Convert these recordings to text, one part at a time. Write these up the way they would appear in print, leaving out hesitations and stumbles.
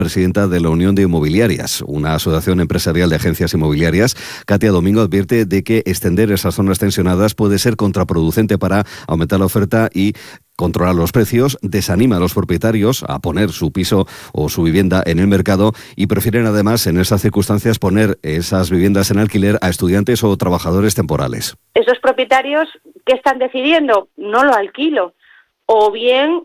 Presidenta de la Unión de Inmobiliarias, una asociación empresarial de agencias inmobiliarias. Katia Domingo advierte de que extender esas zonas tensionadas puede ser contraproducente para aumentar la oferta y controlar los precios, desanima a los propietarios a poner su piso o su vivienda en el mercado y prefieren además en esas circunstancias poner esas viviendas en alquiler a estudiantes o trabajadores temporales. Esos propietarios, ¿qué están decidiendo? No lo alquilo. O bien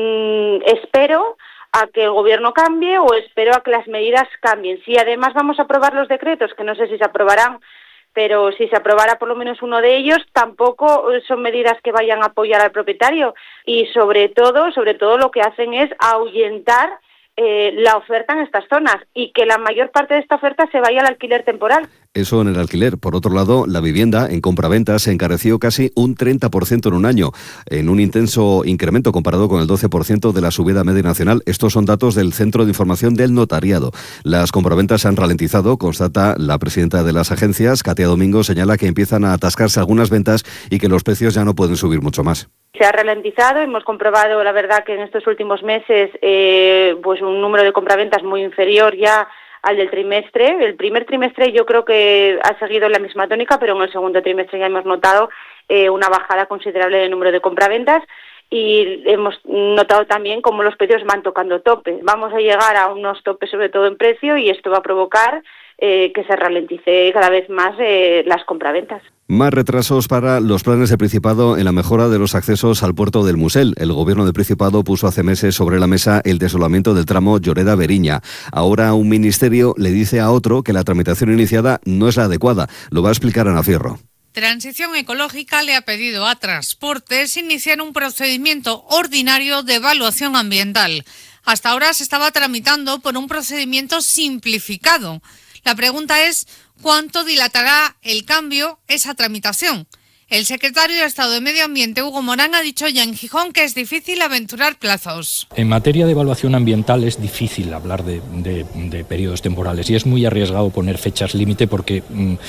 espero a que el gobierno cambie o espero a que las medidas cambien. Si además vamos a aprobar los decretos, que no sé si se aprobarán, pero si se aprobara por lo menos uno de ellos, tampoco son medidas que vayan a apoyar al propietario y sobre todo lo que hacen es ahuyentar la oferta en estas zonas y que la mayor parte de esta oferta se vaya al alquiler temporal. Eso en el alquiler. Por otro lado, la vivienda en compraventa se encareció casi un 30% en un año, en un intenso incremento comparado con el 12% de la subida media nacional. Estos son datos del Centro de Información del Notariado. Las compraventas se han ralentizado, constata la presidenta de las agencias. Katia Domingo señala que empiezan a atascarse algunas ventas y que los precios ya no pueden subir mucho más. Se ha ralentizado, hemos comprobado, la verdad, que en estos últimos meses pues un número de compraventas muy inferior ya al del trimestre. El primer trimestre yo creo que ha seguido en la misma tónica, pero en el segundo trimestre ya hemos notado una bajada considerable del número de compraventas y hemos notado también cómo los precios van tocando tope. Vamos a llegar a unos topes sobre todo en precio y esto va a provocar que se ralentice cada vez más las compraventas. Más retrasos para los planes del Principado en la mejora de los accesos al puerto del Musel. El gobierno del Principado puso hace meses sobre la mesa el desolamiento del tramo Lloreda-Beriña. Ahora un ministerio le dice a otro que la tramitación iniciada no es la adecuada. Lo va a explicar Ana Fierro. Transición Ecológica le ha pedido a Transportes iniciar un procedimiento ordinario de evaluación ambiental. Hasta ahora se estaba tramitando por un procedimiento simplificado. La pregunta es, ¿cuánto dilatará el cambio esa tramitación? El secretario de Estado de Medio Ambiente, Hugo Morán, ha dicho ya en Gijón que es difícil aventurar plazos. En materia de evaluación ambiental es difícil hablar de periodos temporales y es muy arriesgado poner fechas límite porque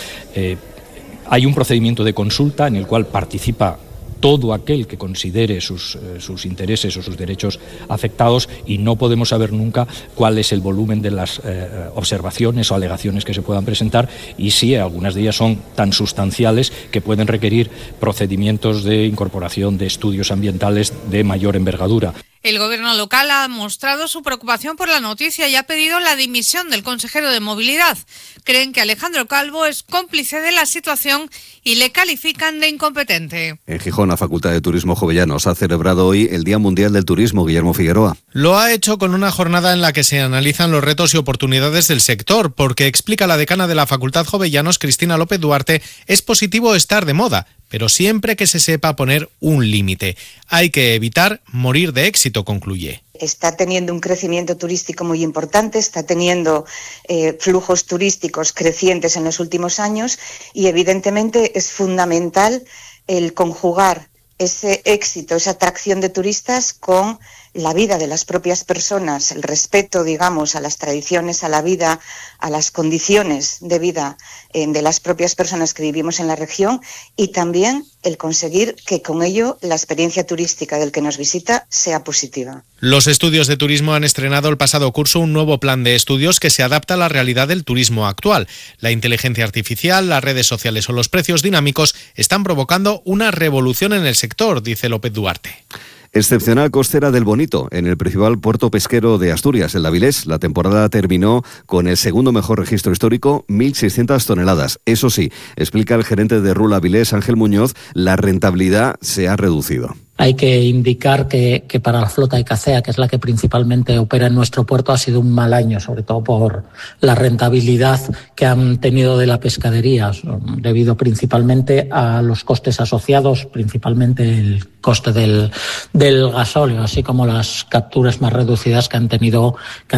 hay un procedimiento de consulta en el cual participa todo aquel que considere sus intereses o sus derechos afectados y no podemos saber nunca cuál es el volumen de las observaciones o alegaciones que se puedan presentar y si algunas de ellas son tan sustanciales que pueden requerir procedimientos de incorporación de estudios ambientales de mayor envergadura. El gobierno local ha mostrado su preocupación por la noticia y ha pedido la dimisión del consejero de Movilidad. Creen que Alejandro Calvo es cómplice de la situación y le califican de incompetente. En Gijón, la Facultad de Turismo Jovellanos ha celebrado hoy el Día Mundial del Turismo. Guillermo Figueroa. Lo ha hecho con una jornada en la que se analizan los retos y oportunidades del sector, porque explica la decana de la Facultad Jovellanos, Cristina López Duarte, es positivo estar de moda, pero siempre que se sepa poner un límite. Hay que evitar morir de éxito, concluye. Está teniendo un crecimiento turístico muy importante, está teniendo flujos turísticos crecientes en los últimos años y evidentemente es fundamental el conjugar ese éxito, esa atracción de turistas con la vida de las propias personas, el respeto, digamos, a las tradiciones, a la vida, a las condiciones de vida de las propias personas que vivimos en la región y también el conseguir que con ello la experiencia turística del que nos visita sea positiva. Los estudios de turismo han estrenado el pasado curso un nuevo plan de estudios que se adapta a la realidad del turismo actual. La inteligencia artificial, las redes sociales o los precios dinámicos están provocando una revolución en el sector, dice López Duarte. Excepcional costera del Bonito, en el principal puerto pesquero de Asturias, el Avilés. La temporada terminó con el segundo mejor registro histórico, 1.600 toneladas. Eso sí, explica el gerente de RUL Avilés, Ángel Muñoz, la rentabilidad se ha reducido. Hay que indicar que para la flota de Cacea, que es la que principalmente opera en nuestro puerto, ha sido un mal año, sobre todo por la rentabilidad que han tenido de la pescadería, debido principalmente a los costes asociados, principalmente el coste del gasóleo, así como las capturas más reducidas que han tenido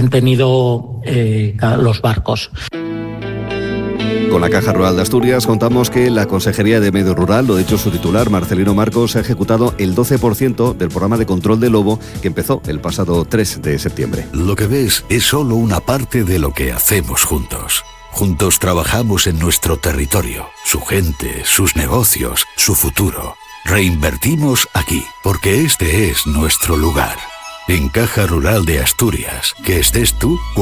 los barcos. Con la Caja Rural de Asturias contamos que la Consejería de Medio Rural, lo ha dicho su titular, Marcelino Marcos, ha ejecutado el 12% del programa de control de lobo que empezó el pasado 3 de septiembre. Lo que ves es solo una parte de lo que hacemos juntos. Juntos trabajamos en nuestro territorio, su gente, sus negocios, su futuro. Reinvertimos aquí, porque este es nuestro lugar. En Caja Rural de Asturias, que estés tú